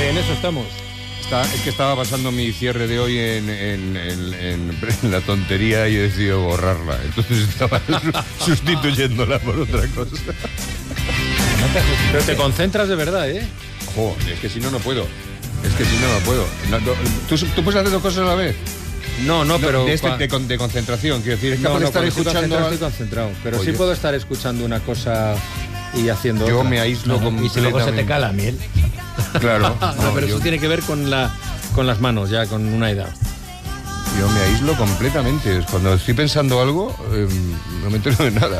En eso estamos. Es que estaba pasando mi cierre de hoy en la tontería y he decidido borrarla. Entonces estaba sustituyéndola por otra cosa. Pero te concentras de verdad, ¿eh? Joder, es que si no, no puedo. ¿Tú puedes hacer dos cosas a la vez? No, pero... De concentración, quiero decir. Es capaz de estar escuchando... Estoy concentrado, pero sí puedo estar escuchando una cosa y haciendo Yo otra. me aíslo completamente. Y si luego se te cae la miel. Claro. Pero eso tiene que ver con las manos, ya con una edad. Yo me aíslo completamente. Cuando estoy pensando algo, no me entero de nada.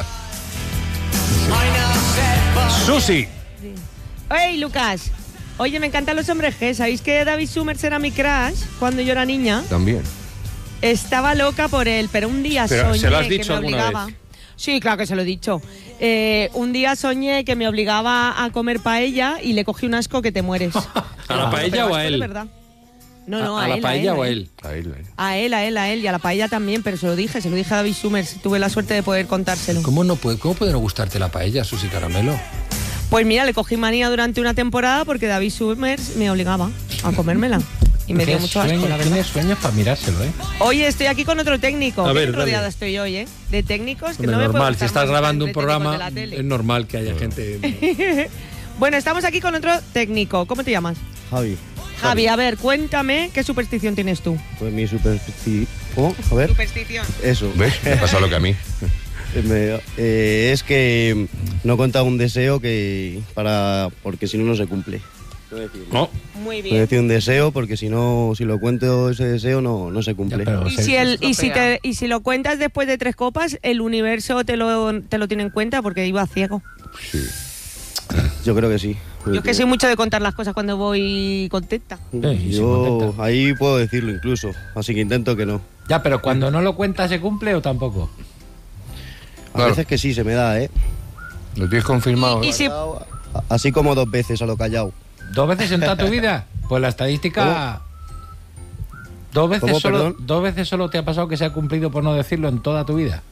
¡Susi! ¡Hey, Lucas! Oye, me encantan los hombres G. ¿Sabéis que David Summers era mi crush cuando yo era niña? También. Estaba loca por él, pero un día soñé ¿se lo has que dicho me alguna obligaba... vez? Sí, claro que se lo he dicho. Un día soñé que me obligaba a comer paella y le cogí un asco que te mueres. ¿A la paella o a él? De verdad. No, ¿A él. la paella o a él? A él y a la paella también, pero se lo dije a David Summers. Tuve la suerte de poder contárselo. ¿Cómo puede no gustarte la paella, Susi Caramelo? Pues mira, le cogí manía durante una temporada porque David Summers me obligaba a comérmela. Y me dio mucho asco, la verdad. Tienes sueños para mirárselo, ¿eh? Oye, estoy aquí con otro técnico. A ver, Qué rodeada estoy hoy, ¿eh? De técnicos que Hombre, no me normal, puedo si estás grabando un programa, es normal que haya gente... Bueno, estamos aquí con otro técnico. ¿Cómo te llamas? Javi, a ver, cuéntame qué superstición tienes tú. Pues mi superstición... A ver. Superstición. Eso. ¿Ves? Me ha pasado lo que a mí. Es que no contar un deseo porque si no, no se cumple. No. Muy No bien. decir un deseo porque si lo cuento ese deseo no se cumple. Ya, pero Y si lo cuentas después de 3 copas, el universo te lo tiene en cuenta porque iba ciego. Sí. Yo creo que sí. Yo que soy mucho de contar las cosas cuando voy contenta. Yo ahí puedo decirlo incluso, así que intento que no. Ya, pero cuando no lo cuentas, ¿se cumple o tampoco? A veces que sí se me da, ¿eh? ¿Lo tienes confirmado? Y si... Así como 2 veces a lo callado. ¿2 veces en toda tu vida? Pues la estadística... ¿Dos veces solo te ha pasado que se ha cumplido por no decirlo en toda tu vida?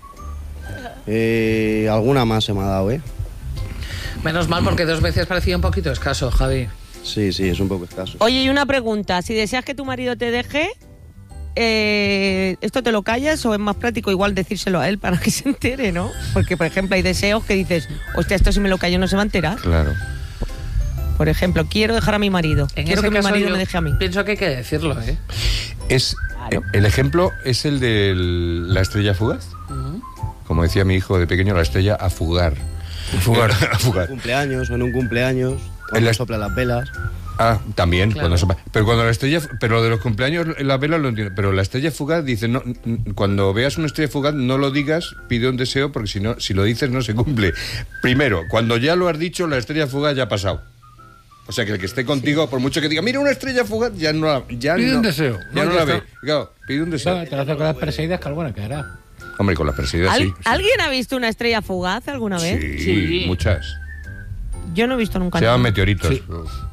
Alguna más se me ha dado, ¿eh? Menos mal, porque 2 veces parecía un poquito escaso, Javi. Sí, es un poco escaso. Oye, y una pregunta. Si deseas que tu marido te deje, ¿esto te lo callas o es más práctico igual decírselo a él para que se entere, no? Porque, por ejemplo, hay deseos que dices, hostia, esto si me lo callo no se va a enterar. Claro. Por ejemplo, quiero dejar a mi marido. Quiero que mi marido me deje a mí. Pienso que hay que decirlo, ¿eh? Claro. El ejemplo es el de la estrella fugaz. Como decía mi hijo de pequeño, la estrella a fugar. A fugar. En un cumpleaños, cuando sopla las velas. Ah, también, Claro. cuando sopla. Pero lo de los cumpleaños, la vela lo entiendo. Pero la estrella fugaz dice, no, cuando veas una estrella fugaz, no lo digas, pide un deseo, porque si lo dices no se cumple. Primero, cuando ya lo has dicho, la estrella fugaz ya ha pasado. O sea, que el que esté contigo, por mucho que diga, mira una estrella fugaz, ya no la... Pide un deseo. Ya no la está. ve. Claro, pide un deseo. Te lo hace con las perseguidas, que alguna que hará. Hombre, con las perseguidas sí. ¿Alguien ha visto una estrella fugaz alguna vez? Sí, muchas. Yo no he visto nunca. Se llaman meteoritos. Sí.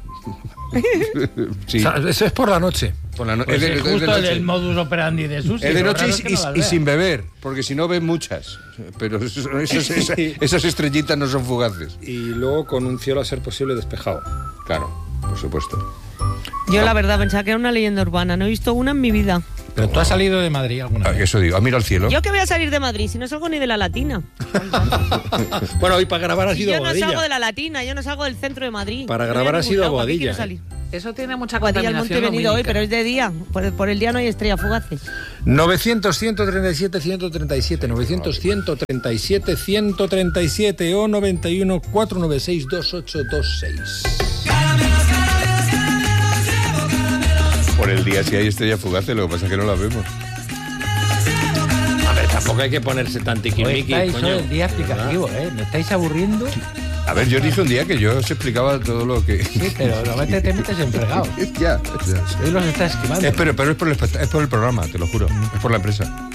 Sí. O sea, eso es por la noche. Por la Pues es justo el modus operandi de Susi. Es de lo noche raro es que no las y vea. sin beber, porque si no ven muchas. Pero esas estrellitas no son fugaces. Y luego con un cielo a ser posible despejado. Claro, por supuesto. Yo la verdad pensaba que era una leyenda urbana. No he visto una en mi vida. Pero tú has salido de Madrid alguna vez. Eso digo, mira al cielo. Yo que voy a salir de Madrid si no salgo ni de la Latina. Bueno, hoy para grabar ha sido Yo no Boadilla. salgo de la Latina, yo no salgo del centro de Madrid. Para No grabar voy ha sido ningún lado, ¿para qué Boadilla, quiero salir? Eso tiene mucha Boadilla al contaminación Monte he venido hoy, lumínica. pero es de día. Por el día no hay estrellas fugaces. 900-137-137, 900-137-137 o 91-496-2826. Por el día si hay estrellas fugaces, lo que pasa es que no las vemos. A ver, tampoco hay que ponerse tan Hoy tiquismiqui, estáis coño. hoy el día explicativo, ¿eh? ¿Me estáis aburriendo? A ver, yo dije un día que yo os explicaba todo lo que... Sí, pero normalmente te metes en fregado. ya. Hoy los estás esquivando. Pero es por el programa, te lo juro. Es por la empresa.